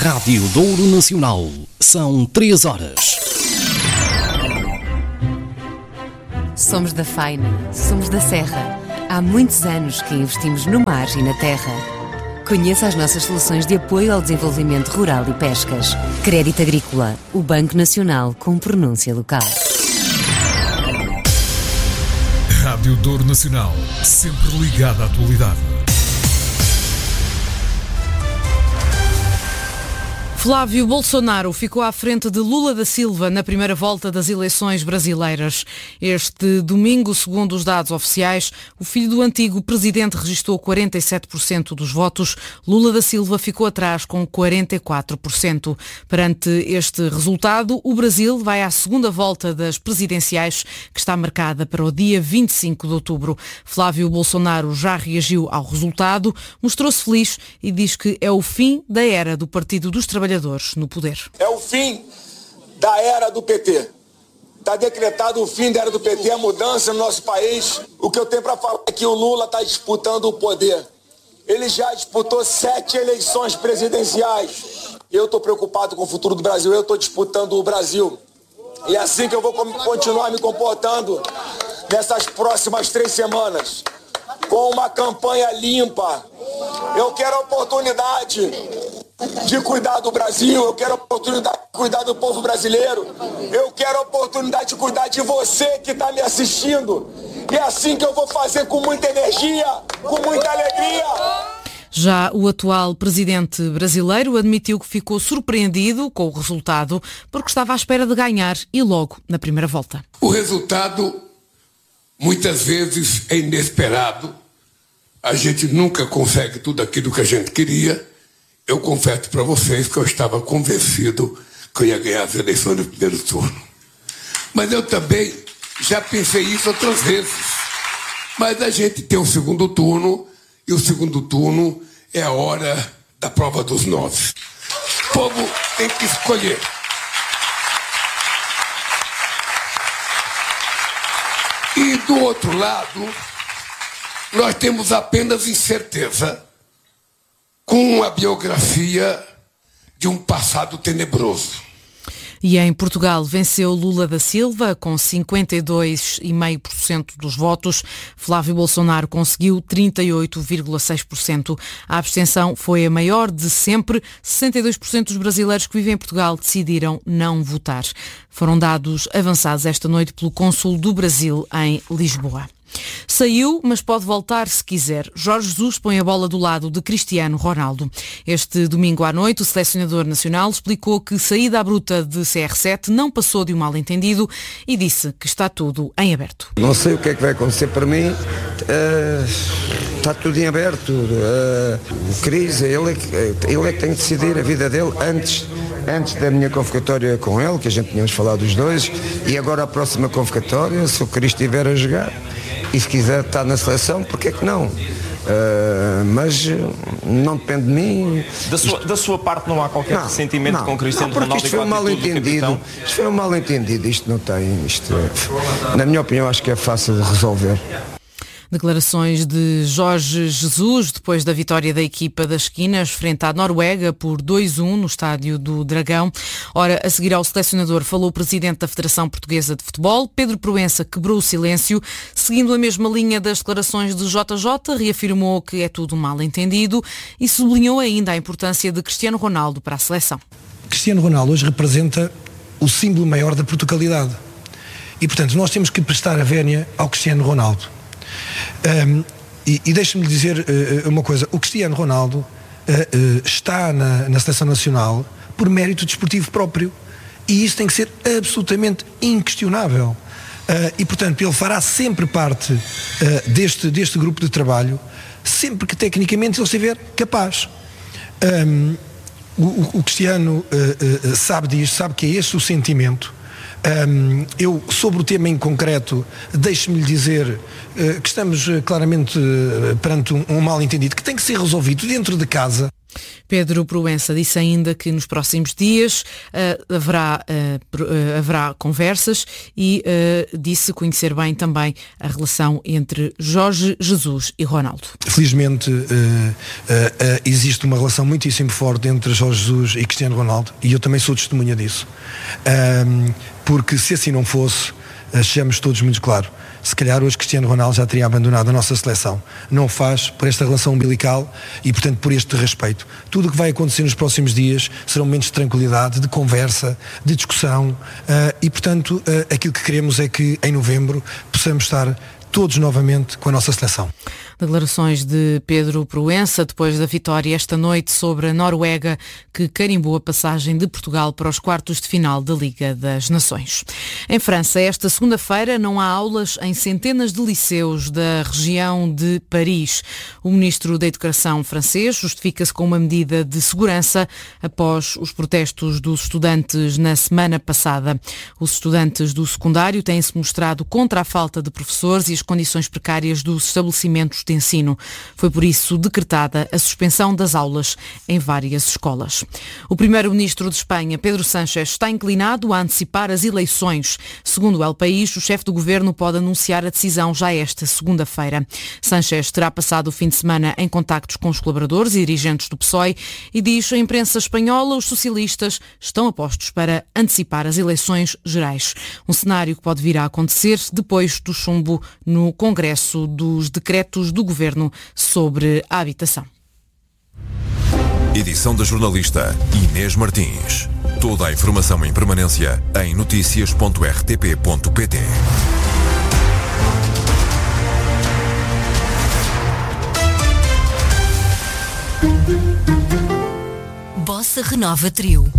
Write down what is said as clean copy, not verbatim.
Rádio Douro Nacional. São 3 horas. Somos da Faina, somos da Serra. Há muitos anos que investimos no mar e na terra. Conheça as nossas soluções de apoio ao desenvolvimento rural e pescas. Crédito Agrícola, o Banco Nacional com pronúncia local. Rádio Douro Nacional, sempre ligada à atualidade. Flávio Bolsonaro ficou à frente de Lula da Silva na primeira volta das eleições brasileiras. Este domingo, segundo os dados oficiais, o filho do antigo presidente registrou 47% dos votos. Lula da Silva ficou atrás com 44%. Perante este resultado, o Brasil vai à segunda volta das presidenciais, que está marcada para o dia 25 de outubro. Flávio Bolsonaro já reagiu ao resultado, mostrou-se feliz e diz que é o fim da era do Partido dos Trabalhadores no poder. É o fim da era do PT. Está decretado o fim da era do PT, a mudança no nosso país. O que eu tenho para falar é que o Lula está disputando o poder. Ele já disputou 7 eleições presidenciais. Eu estou preocupado com o futuro do Brasil, eu estou disputando o Brasil. E é assim que eu vou continuar me comportando nessas próximas 3 semanas. Com uma campanha limpa. Eu quero a oportunidade de cuidar do Brasil, eu quero a oportunidade de cuidar do povo brasileiro, eu quero a oportunidade de cuidar de você que está me assistindo. E é assim que eu vou fazer, com muita energia, com muita alegria. Já o atual presidente brasileiro admitiu que ficou surpreendido com o resultado porque estava à espera de ganhar e logo na primeira volta. O resultado muitas vezes é inesperado. A gente nunca consegue tudo aquilo que a gente queria. Eu confesso para vocês que eu estava convencido que eu ia ganhar as eleições no primeiro turno. Mas eu também já pensei isso outras vezes. Mas a gente tem um segundo turno, e o segundo turno é a hora da prova dos 9. O povo tem que escolher. E do outro lado, nós temos apenas incerteza com a biografia de um passado tenebroso. E em Portugal venceu Lula da Silva com 52,5% dos votos. Flávio Bolsonaro conseguiu 38,6%. A abstenção foi a maior de sempre. 62% dos brasileiros que vivem em Portugal decidiram não votar. Foram dados avançados esta noite pelo cônsul do Brasil em Lisboa. Saiu, mas pode voltar se quiser. Jorge Jesus põe a bola do lado de Cristiano Ronaldo. Este domingo à noite, o selecionador nacional explicou que saída à bruta de CR7 não passou de um mal-entendido e disse que está tudo em aberto. Não sei o que é que vai acontecer para mim. Está tudo em aberto. O Cris, ele é que tem que decidir a vida dele antes da minha convocatória com ele, que a gente tínhamos falado os dois, e agora a próxima convocatória, se o Cris estiver a jogar. E se quiser estar na seleção, porque é que não? Mas não depende de mim. Da sua parte não há qualquer ressentimento com Cristiano Ronaldo? Isto foi um mal-entendido. Isto foi um mal-entendido. Isto não tem. Na minha opinião, acho que é fácil de resolver. Declarações de Jorge Jesus depois da vitória da equipa das Esquinas frente à Noruega por 2-1 no estádio do Dragão. Ora, a seguir ao selecionador falou o presidente da Federação Portuguesa de Futebol. Pedro Proença quebrou o silêncio. Seguindo a mesma linha das declarações de JJ, reafirmou que é tudo mal entendido e sublinhou ainda a importância de Cristiano Ronaldo para a seleção. Cristiano Ronaldo hoje representa o símbolo maior da Portugalidade. E, portanto, nós temos que prestar a vénia ao Cristiano Ronaldo. E deixe-me dizer uma coisa. O Cristiano Ronaldo está na Seleção Nacional por mérito desportivo próprio. E isso tem que ser absolutamente inquestionável. E, portanto, ele fará sempre parte deste grupo de trabalho, sempre que tecnicamente ele estiver capaz. O Cristiano sabe disto, sabe que é esse o sentimento. Eu, sobre o tema em concreto, deixe-me lhe dizer que estamos claramente perante um mal-entendido que tem que ser resolvido dentro de casa. Pedro Proença disse ainda que nos próximos dias haverá conversas e disse conhecer bem também a relação entre Jorge Jesus e Ronaldo. Felizmente existe uma relação muitíssimo forte entre Jorge Jesus e Cristiano Ronaldo, e eu também sou testemunha disso, porque se assim não fosse, achamos todos muito claro, se calhar hoje Cristiano Ronaldo já teria abandonado a nossa seleção. Não o faz por esta relação umbilical e, portanto, por este respeito. Tudo o que vai acontecer nos próximos dias serão momentos de tranquilidade, de conversa, de discussão e, portanto, aquilo que queremos é que em novembro possamos estar todos novamente com a nossa seleção. Declarações de Pedro Proença depois da vitória esta noite sobre a Noruega, que carimbou a passagem de Portugal para os quartos de final da Liga das Nações. Em França, esta segunda-feira não há aulas em centenas de liceus da região de Paris. O ministro da Educação francês justifica-se com uma medida de segurança após os protestos dos estudantes na semana passada. Os estudantes do secundário têm-se mostrado contra a falta de professores e as condições precárias dos estabelecimentos de ensino. Foi por isso decretada a suspensão das aulas em várias escolas. O primeiro-ministro de Espanha, Pedro Sánchez, está inclinado a antecipar as eleições. Segundo o El País, o chefe do governo pode anunciar a decisão já esta segunda-feira. Sánchez terá passado o fim de semana em contactos com os colaboradores e dirigentes do PSOE e diz à imprensa espanhola os socialistas estão apostos para antecipar as eleições gerais. Um cenário que pode vir a acontecer depois do chumbo no Congresso dos decretos do Governo sobre a habitação. Edição da jornalista Inês Martins. Toda a informação em permanência em noticias.rtp.pt. Bossa Renova Trio.